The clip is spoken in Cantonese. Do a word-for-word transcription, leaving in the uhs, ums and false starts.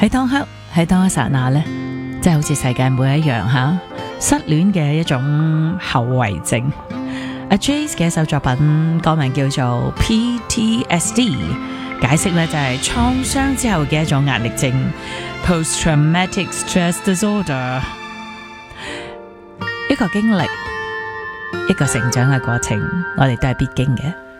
喺當刻，喺當一剎那呢，即係好似世界末日一樣吓，失戀嘅一種後遺症。阿 Jace 嘅一首作品歌名叫做 P T S D， 解釋呢就係創傷之後嘅一種壓力症 Post Traumatic Stress Disorder。一個經歷，一個成長嘅過程，我哋都係必經嘅。